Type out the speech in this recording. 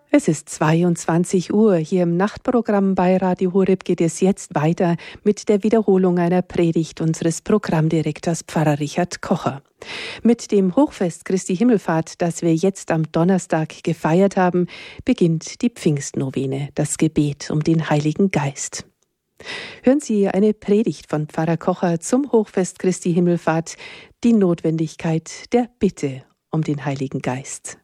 Es ist 22 Uhr. Hier im Nachtprogramm bei Radio Horeb geht es jetzt weiter mit der Wiederholung einer Predigt unseres Programmdirektors Pfarrer Richard Kocher. Mit dem Hochfest Christi Himmelfahrt, das wir jetzt am Donnerstag gefeiert haben, beginnt die Pfingstnovene, das Gebet um den Heiligen Geist. Hören Sie eine Predigt von Pfarrer Kocher zum Hochfest Christi Himmelfahrt, die Notwendigkeit der Bitte um den Heiligen Geist.